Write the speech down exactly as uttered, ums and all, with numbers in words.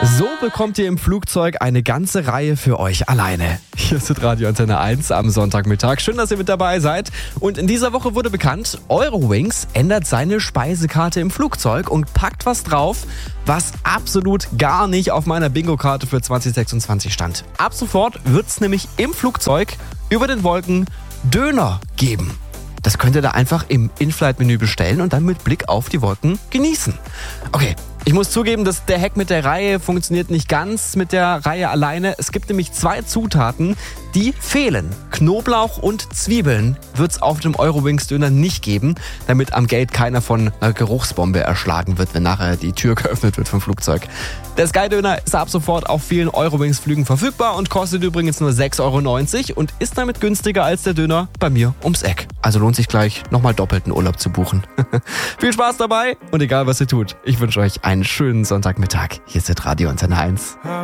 So bekommt ihr im Flugzeug eine ganze Reihe für euch alleine. Hier ist Radio Antenne eins am Sonntagmittag. Schön, dass ihr mit dabei seid. Und in dieser Woche wurde bekannt, Eurowings ändert seine Speisekarte im Flugzeug und packt was drauf, was absolut gar nicht auf meiner Bingo-Karte für zwanzig sechsundzwanzig stand. Ab sofort wird es nämlich im Flugzeug über den Wolken Döner geben. Das könnt ihr da einfach im In-Flight-Menü bestellen und dann mit Blick auf die Wolken genießen. Okay, ich muss zugeben, dass der Hack mit der Reihe funktioniert nicht ganz mit der Reihe alleine. Es gibt nämlich zwei Zutaten, die fehlen. Knoblauch und Zwiebeln wird es auf dem Eurowings-Döner nicht geben, damit am Gate keiner von einer Geruchsbombe erschlagen wird, wenn nachher die Tür geöffnet wird vom Flugzeug. Der Sky-Döner ist ab sofort auf vielen Eurowings-Flügen verfügbar und kostet übrigens nur sechs Euro neunzig und ist damit günstiger als der Döner bei mir ums Eck. Also lohnt sich gleich, nochmal doppelten Urlaub zu buchen. Viel Spaß dabei und egal was ihr tut, ich wünsche euch einen schönen Sonntagmittag. Hier ist Radio Antenne eins.